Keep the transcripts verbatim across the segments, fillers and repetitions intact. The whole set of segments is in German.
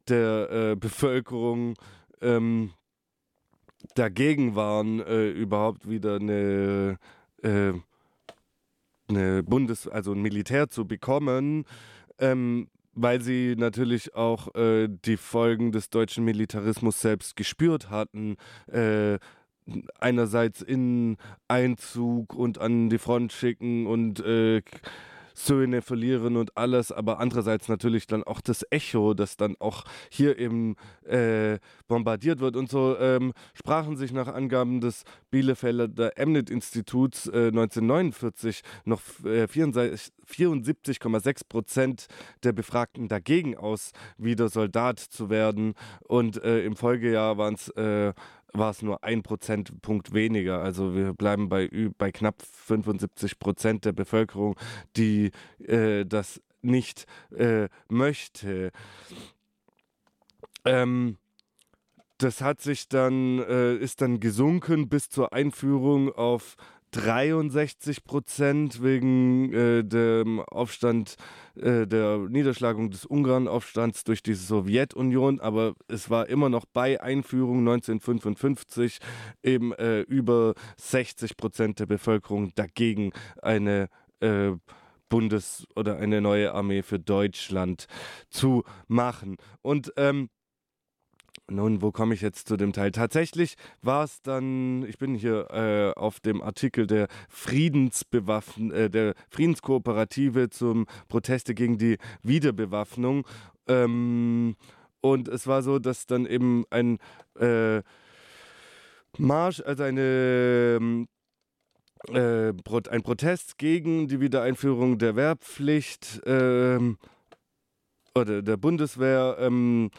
der äh, Bevölkerung ähm, dagegen waren, äh, überhaupt wieder eine, äh, eine Bundes-, also ein Militär zu bekommen, ähm, weil sie natürlich auch äh, die Folgen des deutschen Militarismus selbst gespürt hatten. Äh, einerseits in Einzug und an die Front schicken und äh, Söhne verlieren und alles, aber andererseits natürlich dann auch das Echo, das dann auch hier eben äh, bombardiert wird. Und so ähm, sprachen sich nach Angaben des Bielefelder Emnet-Instituts äh, neunzehnhundertneunundvierzig noch äh, vierundsiebzig Komma sechs Prozent der Befragten dagegen aus, wieder Soldat zu werden. Und äh, im Folgejahr waren es äh, war es nur ein Prozentpunkt weniger. Also wir bleiben bei, bei knapp fünfundsiebzig Prozent der Bevölkerung, die äh, das nicht äh, möchte. Ähm, das hat sich dann, äh, ist dann gesunken bis zur Einführung auf dreiundsechzig Prozent wegen äh, dem Aufstand, äh, der Niederschlagung des Ungarnaufstands durch die Sowjetunion, aber es war immer noch bei Einführung neunzehnhundertfünfundfünfzig eben äh, über sechzig Prozent der Bevölkerung dagegen eine äh, Bundes- oder eine neue Armee für Deutschland zu machen. Und ähm, nun, wo komme ich jetzt zu dem Teil? Tatsächlich war es dann, ich bin hier äh, auf dem Artikel der Friedensbewaffn äh, der Friedenskooperative zum Proteste gegen die Wiederbewaffnung. Ähm, und es war so, dass dann eben ein äh, Marsch, also eine äh, ein Protest gegen die Wiedereinführung der Wehrpflicht äh, oder der Bundeswehr ähm,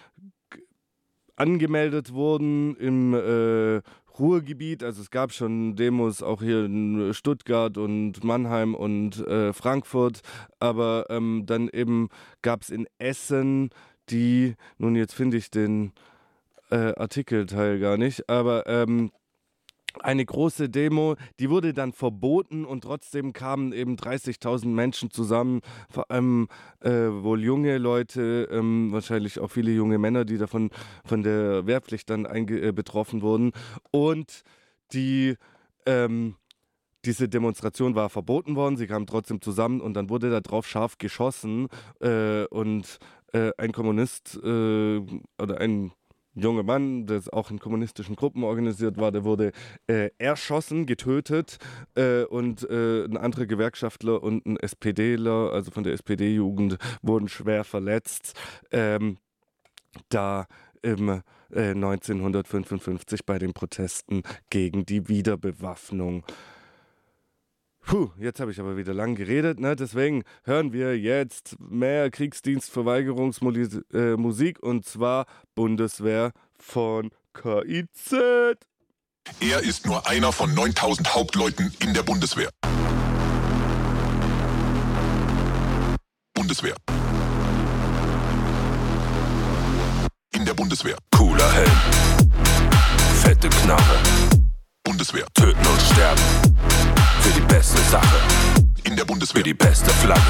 angemeldet wurden im äh, Ruhrgebiet. Also es gab schon Demos auch hier in Stuttgart und Mannheim und äh, Frankfurt, aber ähm, dann eben gab es in Essen die, nun jetzt finde ich den äh, Artikelteil gar nicht, aber ähm, eine große Demo, die wurde dann verboten und trotzdem kamen eben dreißigtausend Menschen zusammen, vor allem äh, wohl junge Leute, ähm, wahrscheinlich auch viele junge Männer, die davon von der Wehrpflicht dann einge- äh, betroffen wurden. Und die ähm, diese Demonstration war verboten worden, sie kamen trotzdem zusammen und dann wurde da drauf scharf geschossen äh, und äh, ein Kommunist äh, oder ein junger Mann, der auch in kommunistischen Gruppen organisiert war, der wurde äh, erschossen, getötet äh, und äh, ein anderer Gewerkschaftler und ein SPDler, also von der S P D-Jugend, wurden schwer verletzt, ähm, da im äh, neunzehnhundertfünfundfünfzig bei den Protesten gegen die Wiederbewaffnung. Puh, jetzt habe ich aber wieder lang geredet, ne? Deswegen hören wir jetzt mehr Kriegsdienstverweigerungsmusik äh, und zwar Bundeswehr von K I Z. Er ist nur einer von neuntausend Hauptleuten in der Bundeswehr. Bundeswehr. In der Bundeswehr. Cooler Helm. Fette Knarre. Bundeswehr. Töten und sterben. Für die beste Sache. In der Bundeswehr. Für die beste Flagge.